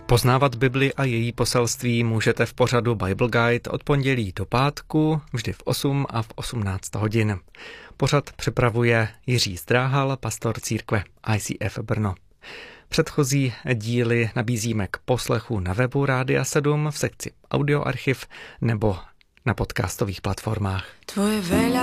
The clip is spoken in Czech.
Poznávat Bibli a její poselství můžete v pořadu Bible Guide od pondělí do pátku, vždy v 8 a v 18 hodin. Pořad připravuje Jiří Zdráhal, pastor církve ICF Brno. Předchozí díly nabízíme k poslechu na webu Rádia 7 v sekci Audioarchiv nebo na podcastových platformách.